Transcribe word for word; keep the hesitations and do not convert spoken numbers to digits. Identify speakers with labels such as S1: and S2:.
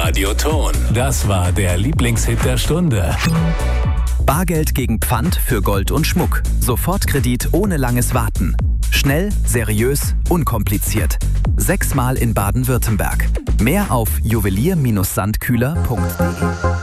S1: Radioton. Das war der Lieblingshit der Stunde.
S2: Bargeld gegen Pfand für Gold und Schmuck. Sofortkredit ohne langes Warten. Schnell, seriös, unkompliziert. Sechsmal in Baden-Württemberg. Mehr auf juwelier Bindestrich sandkühler punkt de.